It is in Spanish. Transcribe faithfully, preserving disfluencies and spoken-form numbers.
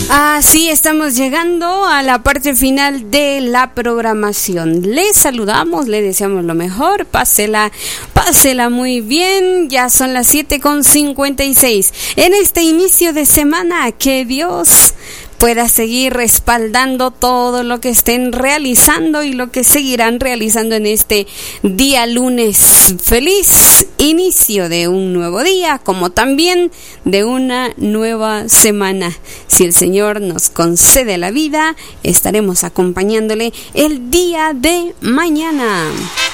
Así estamos llegando a la parte final de la programación. Les saludamos, le deseamos lo mejor, pásela, pásela muy bien. Ya son las siete con cincuenta y seis. En este inicio de semana, que Dios pueda seguir respaldando todo lo que estén realizando y lo que seguirán realizando en este día lunes. Feliz inicio de un nuevo día, como también de una nueva semana. Si el Señor nos concede la vida, estaremos acompañándole el día de mañana.